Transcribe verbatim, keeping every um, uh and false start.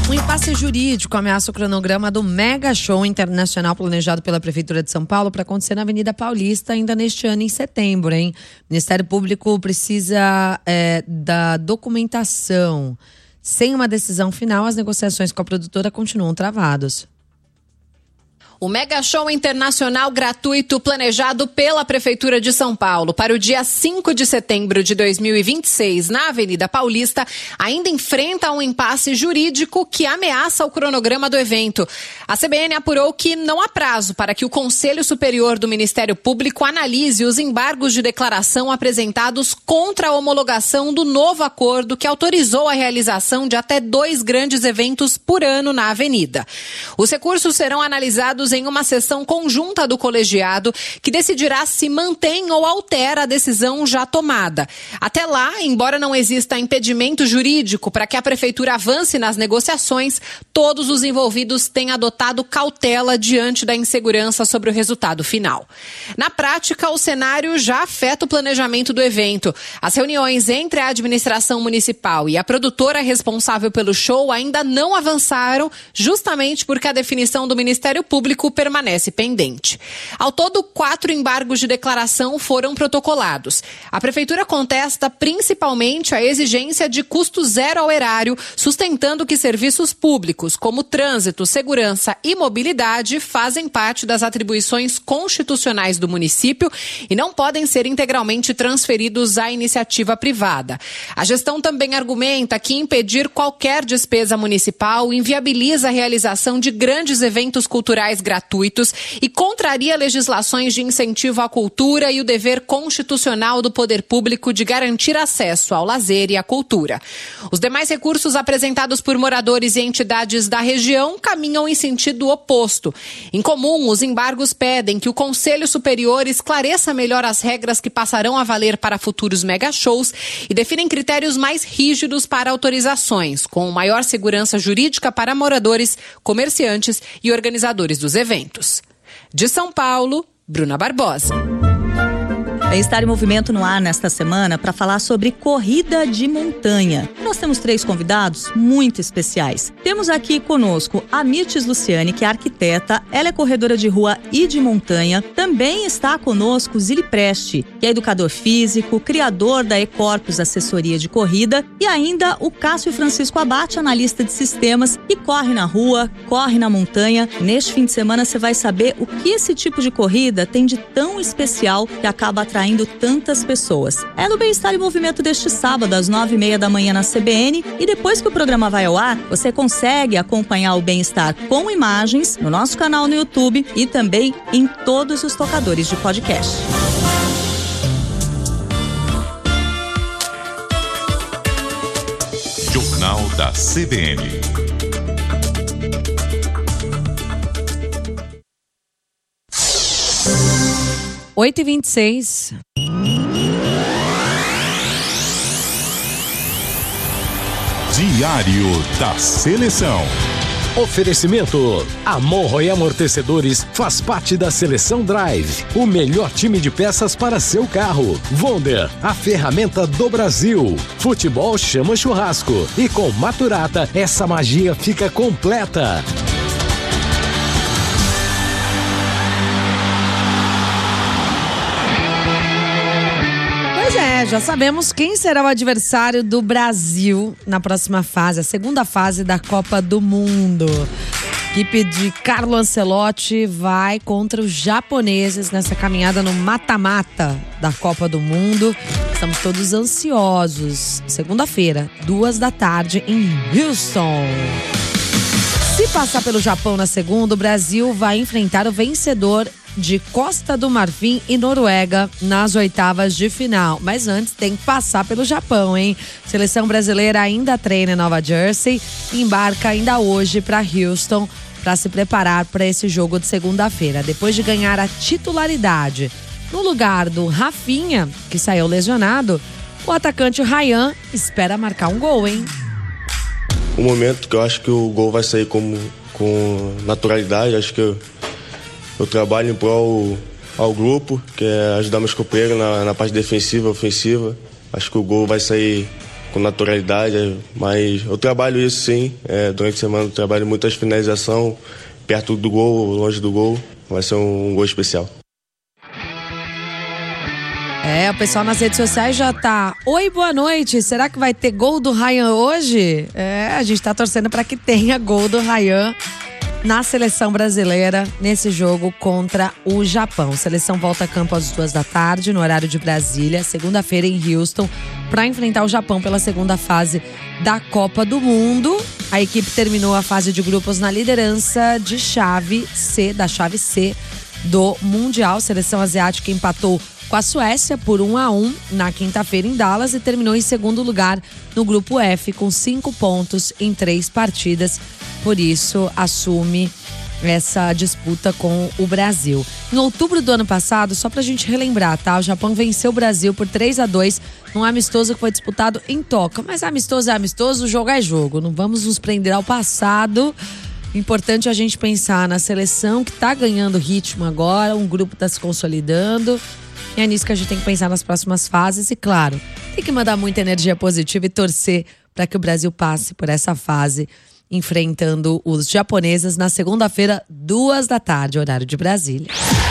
Um impasse jurídico ameaça o cronograma do mega show internacional planejado pela Prefeitura de São Paulo para acontecer na Avenida Paulista ainda neste ano, em setembro, hein? O Ministério Público precisa é, da documentação. Sem uma decisão final, as negociações com a produtora continuam travadas. O Mega Show Internacional gratuito planejado pela Prefeitura de São Paulo para o dia cinco de setembro de dois mil e vinte e seis na Avenida Paulista ainda enfrenta um impasse jurídico que ameaça o cronograma do evento. A C B N apurou que não há prazo para que o Conselho Superior do Ministério Público analise os embargos de declaração apresentados contra a homologação do novo acordo que autorizou a realização de até dois grandes eventos por ano na Avenida. Os recursos serão analisados em uma sessão conjunta do colegiado que decidirá se mantém ou altera a decisão já tomada. Até lá, embora não exista impedimento jurídico para que a Prefeitura avance nas negociações, todos os envolvidos têm adotado cautela diante da insegurança sobre o resultado final. Na prática, o cenário já afeta o planejamento do evento. As reuniões entre a administração municipal e a produtora responsável pelo show ainda não avançaram, justamente porque a definição do Ministério Público permanece pendente. Ao todo, quatro embargos de declaração foram protocolados. A Prefeitura contesta principalmente a exigência de custo zero ao erário, sustentando que serviços públicos como trânsito, segurança e mobilidade fazem parte das atribuições constitucionais do município e não podem ser integralmente transferidos à iniciativa privada. A gestão também argumenta que impedir qualquer despesa municipal inviabiliza a realização de grandes eventos culturais gratuitos e contraria legislações de incentivo à cultura e o dever constitucional do poder público de garantir acesso ao lazer e à cultura. Os demais recursos apresentados por moradores e entidades da região caminham em sentido oposto. Em comum, os embargos pedem que o Conselho Superior esclareça melhor as regras que passarão a valer para futuros mega-shows e definem critérios mais rígidos para autorizações, com maior segurança jurídica para moradores, comerciantes e organizadores dos eventos. De São Paulo, Bruna Barbosa. Bem-Estar em Movimento no ar nesta semana para falar sobre corrida de montanha. Nós temos três convidados muito especiais. Temos aqui conosco a Mirtes Luciane, que é arquiteta, ela é corredora de rua e de montanha. Também está conosco Zili Preste, que é educador físico, criador da E-Corpus Assessoria de Corrida, e ainda o Cássio Francisco Abate, analista de sistemas, que corre na rua, corre na montanha. Neste fim de semana você vai saber o que esse tipo de corrida tem de tão especial que acaba atraindo tantas pessoas. É no Bem-Estar em Movimento deste sábado, às nove e meia da manhã na C B N, e depois que o programa vai ao ar, você consegue acompanhar o Bem-Estar com imagens no nosso canal no YouTube e também em todos os tocadores de podcast. Jornal da C B N. oito e vinte e seis. Diário da Seleção. Oferecimento: a Monroe Amortecedores faz parte da Seleção Drive, o melhor time de peças para seu carro. Wonder, a ferramenta do Brasil. Futebol chama churrasco. E com Maturata, essa magia fica completa. É, já sabemos quem será o adversário do Brasil na próxima fase, a segunda fase da Copa do Mundo. A equipe de Carlo Ancelotti vai contra os japoneses nessa caminhada no mata-mata da Copa do Mundo. Estamos todos ansiosos. Segunda-feira, duas da tarde, em Houston. Se passar pelo Japão na segunda, o Brasil vai enfrentar o vencedor de Costa do Marfim e Noruega nas oitavas de final. Mas antes tem que passar pelo Japão, hein? Seleção brasileira ainda treina em Nova Jersey e embarca ainda hoje para Houston para se preparar para esse jogo de segunda-feira. Depois de ganhar a titularidade no lugar do Rafinha, que saiu lesionado, o atacante Ryan espera marcar um gol, hein? Um momento que eu acho que o gol vai sair como, com naturalidade. Acho que eu, eu trabalho em prol ao grupo, que é ajudar meus companheiros na, na parte defensiva, ofensiva. Acho que o gol vai sair com naturalidade, mas eu trabalho isso sim, é, durante a semana eu trabalho muitas finalização, perto do gol, longe do gol, vai ser um, um gol especial. É, o pessoal nas redes sociais já tá. Oi, boa noite. Será que vai ter gol do Ryan hoje? É, a gente tá torcendo para que tenha gol do Ryan na seleção brasileira nesse jogo contra o Japão. A seleção volta a campo às duas da tarde, no horário de Brasília, segunda-feira em Houston, para enfrentar o Japão pela segunda fase da Copa do Mundo. A equipe terminou a fase de grupos na liderança de chave C, da chave C do Mundial. A seleção asiática empatou com a Suécia por um a um na quinta-feira em Dallas e terminou em segundo lugar no grupo F com cinco pontos em três partidas. Por isso, assume essa disputa com o Brasil. Em outubro do ano passado, só pra gente relembrar, tá? O Japão venceu o Brasil por três a dois num amistoso que foi disputado em Tóquio. Mas amistoso é amistoso, jogo é jogo. Não vamos nos prender ao passado. Importante a gente pensar na seleção que tá ganhando ritmo agora, um grupo tá se consolidando. E é nisso que a gente tem que pensar nas próximas fases. E claro, tem que mandar muita energia positiva e torcer para que o Brasil passe por essa fase, enfrentando os japoneses na segunda-feira, duas da tarde, horário de Brasília.